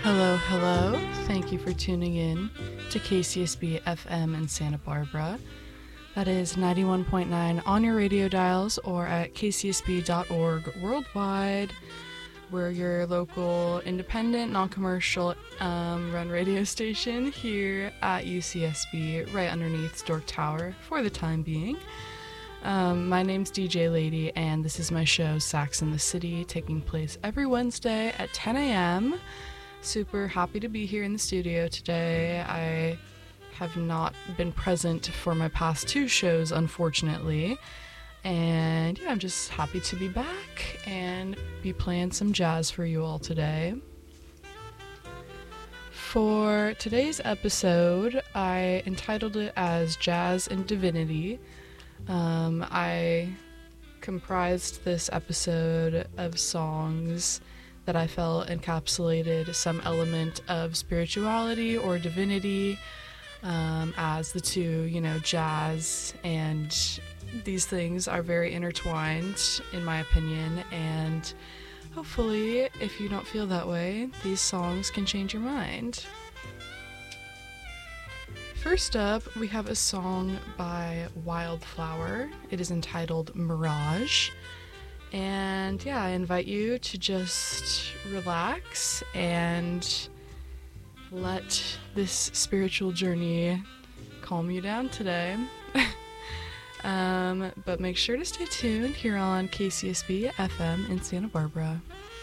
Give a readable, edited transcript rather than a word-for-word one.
Hello, hello. Thank you for tuning in to KCSB FM in Santa Barbara. That is 91.9 on your radio dials or at kcsb.org worldwide. We're your local, independent, non-commercial run radio station here at UCSB, right underneath Stork Tower for the time being. My name's DJ Lady, and this is my show, Sax in the City, taking place every Wednesday at 10 a.m. Super happy to be here in the studio today. I have not been present for my past two shows, unfortunately. And yeah, I'm just happy to be back and be playing some jazz for you all today. For today's episode, I entitled it as Jazz and Divinity. I comprised this episode of songs that I felt encapsulated some element of spirituality or divinity, as the two, jazz and these things are very intertwined, in my opinion, and hopefully, if you don't feel that way, these songs can change your mind. First up, we have a song by Wildflower. It is entitled Mirage. And yeah, I invite you to just relax and let this spiritual journey calm you down today. But make sure to stay tuned here on KCSB FM in Santa Barbara.